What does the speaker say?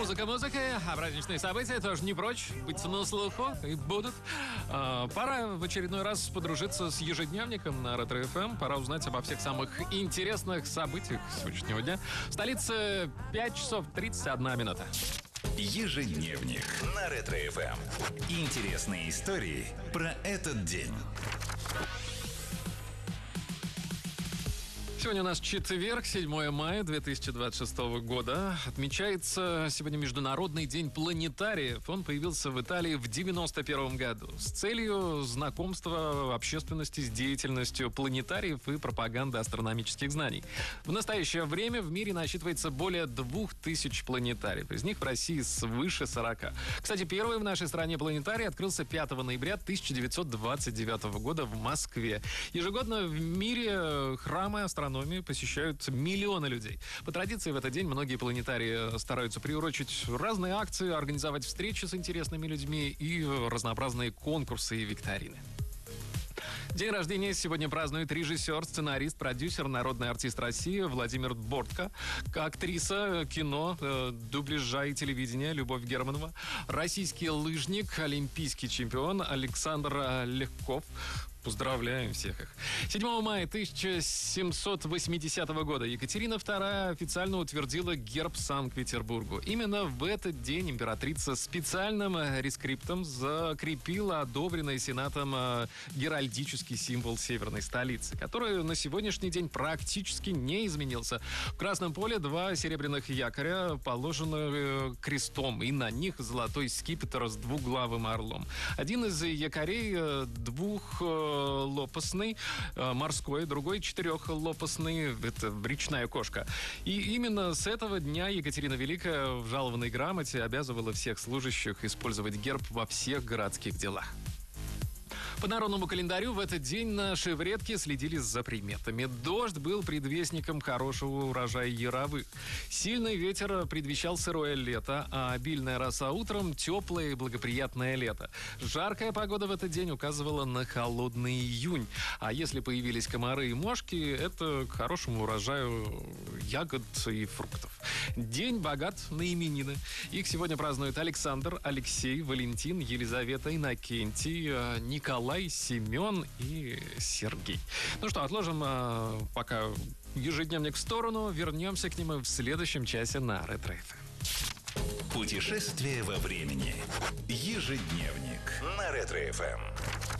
Музыка музыкой, а праздничные события тоже не прочь быть на слуху и будут. Пора в очередной раз подружиться с ежедневником на Ретро-ФМ. Пора узнать обо всех самых интересных событиях сегодняшнего дня. В столице 5 часов 31 минута. Ежедневник на Ретро-ФМ. Интересные истории про этот день. Сегодня у нас четверг, 7 мая 2026 года. Отмечается сегодня Международный день планетариев. Он появился в Италии в 1991 году с целью знакомства общественности с деятельностью планетариев и пропаганды астрономических знаний. В настоящее время в мире насчитывается более 2000 планетариев. Из них в России свыше 40. Кстати, первый в нашей стране планетарий открылся 5 ноября 1929 года в Москве. Ежегодно в мире храмы астрономии посещают миллионы людей. По традиции в этот день многие планетарии стараются приурочить разные акции, организовать встречи с интересными людьми и разнообразные конкурсы и викторины. День рождения сегодня празднует режиссер, сценарист, продюсер, народный артист России Владимир Бортко, актриса кино, дубляжа и телевидения Любовь Германова, российский лыжник, олимпийский чемпион Александр Легков. Поздравляем всех их. 7 мая 1780 года Екатерина II официально утвердила герб Санкт-Петербургу. Именно в этот день императрица специальным рескриптом закрепила одобренный Сенатом геральдический символ северной столицы, который на сегодняшний день практически не изменился. В Красном поле 2 серебряных якоря положены крестом, и на них золотой скипетр с двуглавым орлом. Один из якорей двухлопастный, морской, другой четырехлопастный, это речная кошка. И именно с этого дня Екатерина Великая в жалованной грамоте обязывала всех служащих использовать герб во всех городских делах. По народному календарю в этот день наши предки следили за приметами. Дождь был предвестником хорошего урожая яровых. Сильный ветер предвещал сырое лето, а обильная роса утром – теплое и благоприятное лето. Жаркая погода в этот день указывала на холодный июнь. А если появились комары и мошки, это к хорошему урожаю ягод и фруктов. День богат на именины. Их сегодня празднуют Александр, Алексей, Валентин, Елизавета, Иннокентий, Николай, Семен и Сергей. Ну что, отложим пока ежедневник в сторону. Вернемся к нему в следующем часе на Ретро-ФМ. Путешествие во времени. Ежедневник на Ретро-ФМ.